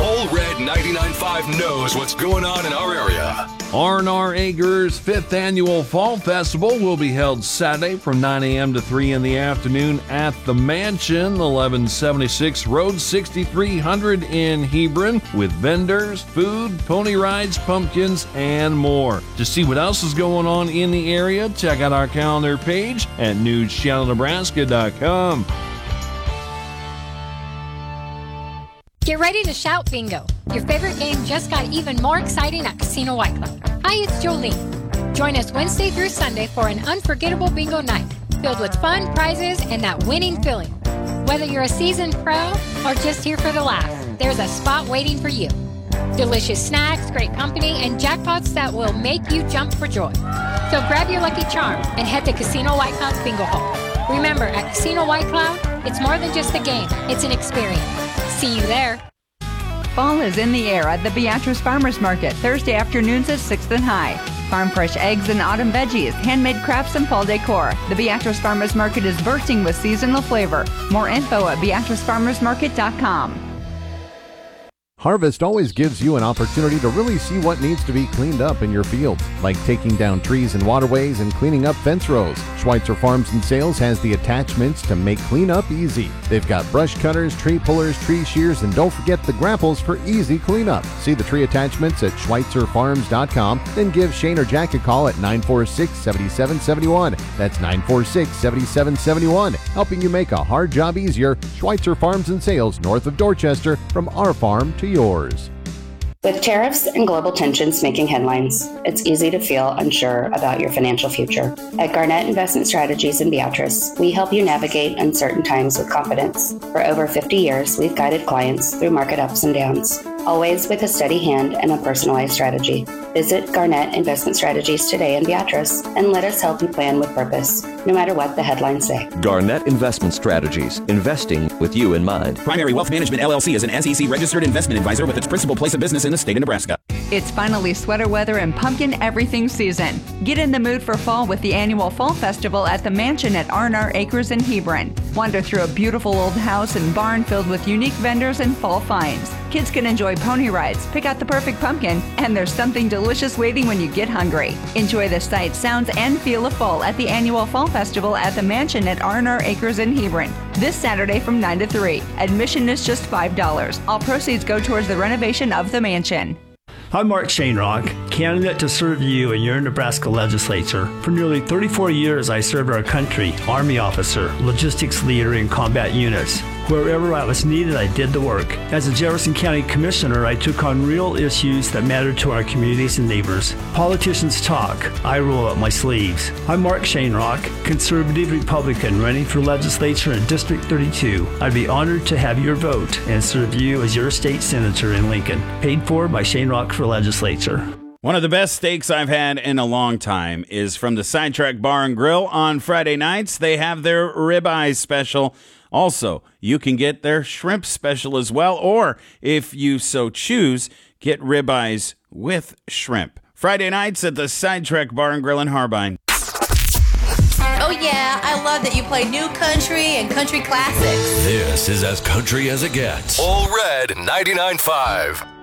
All Red 99.5 knows what's going on in our area. R&R Acres 5th Annual Fall Festival will be held Saturday from 9 a.m. to 3 in the afternoon at the Mansion, 1176 Road 6300 in Hebron, with vendors, food, pony rides, pumpkins, and more. To see what else is going on in the area, check out our calendar page at newschannelnebraska.com. Get ready to shout bingo. Your favorite game just got even more exciting at Casino White Cloud. Hi, it's Jolene. Join us Wednesday through Sunday for an unforgettable bingo night filled with fun, prizes, and that winning feeling. Whether you're a seasoned pro or just here for the laugh, there's a spot waiting for you. Delicious snacks, great company, and jackpots that will make you jump for joy. So grab your lucky charm and head to Casino White Cloud's bingo hall. Remember, at Casino White Cloud, it's more than just a game, it's an experience. See you there. Fall is in the air at the Beatrice Farmers Market, Thursday afternoons at 6th and High. Farm fresh eggs and autumn veggies, handmade crafts and fall decor. The Beatrice Farmers Market is bursting with seasonal flavor. More info at beatricefarmersmarket.com. Harvest always gives you an opportunity to really see what needs to be cleaned up in your field, like taking down trees and waterways and cleaning up fence rows. Schweitzer Farms and Sales has the attachments to make cleanup easy. They've got brush cutters, tree pullers, tree shears, and don't forget the grapples for easy cleanup. See the tree attachments at schweitzerfarms.com, then give Shane or Jack a call at 946-7771. That's 946-7771. Helping you make a hard job easier. Schweitzer Farms and Sales, north of Dorchester, from our farm to yours. With tariffs and global tensions making headlines, it's easy to feel unsure about your financial future. At Garnett Investment Strategies in Beatrice, we help you navigate uncertain times with confidence. For over 50 years, we've guided clients through market ups and downs, always with a steady hand and a personalized strategy. Visit Garnett Investment Strategies today in Beatrice and let us help you plan with purpose, no matter what the headlines say. Garnett Investment Strategies, investing with you in mind. Primary Wealth Management LLC is an SEC-registered investment advisor with its principal place of business in the state of Nebraska. It's finally sweater weather and pumpkin everything season. Get in the mood for fall with the annual Fall Festival at the Mansion at R&R Acres in Hebron. Wander through a beautiful old house and barn filled with unique vendors and fall finds. Kids can enjoy pony rides, pick out the perfect pumpkin, and there's something delicious waiting when you get hungry. Enjoy the sights, sounds, and feel of fall at the annual Fall Festival at the Mansion at R&R Acres in Hebron. This Saturday from 9 to 3. Admission is just $5. All proceeds go towards the renovation of the mansion. I'm Mark Shanerock, candidate to serve you in your Nebraska legislature. For nearly 34 years, I served our country, Army officer, logistics leader in combat units. Wherever I was needed, I did the work. As a Jefferson County Commissioner, I took on real issues that mattered to our communities and neighbors. Politicians talk, I roll up my sleeves. I'm Mark Shanerock, conservative Republican running for legislature in District 32. I'd be honored to have your vote and serve you as your state senator in Lincoln. Paid for by Shanerock for Legislature. One of the best steaks I've had in a long time is from the Sidetrack Bar and Grill on Friday nights. They have their ribeye special. Also, you can get their shrimp special as well, or if you so choose, get ribeyes with shrimp. Friday nights at the Sidetrack Bar and Grill in Harbine. Oh yeah, I love that you play new country and country classics. This is as country as it gets. All Red 99.5.